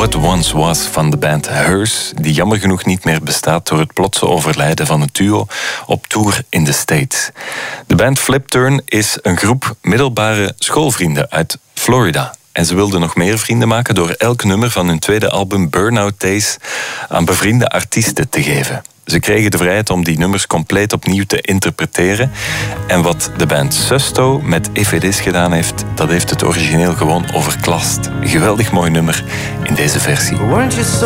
What Once Was van de band Hers, die jammer genoeg niet meer bestaat door het plotse overlijden van het duo op tour in de States. De band Flipturn is een groep middelbare schoolvrienden uit Florida. En ze wilden nog meer vrienden maken door elk nummer van hun tweede album Burnout Days aan bevriende artiesten te geven. Ze kregen de vrijheid om die nummers compleet opnieuw te interpreteren. En wat de band Susto met If It Is gedaan heeft, dat heeft het origineel gewoon overklast. Geweldig mooi nummer in deze versie.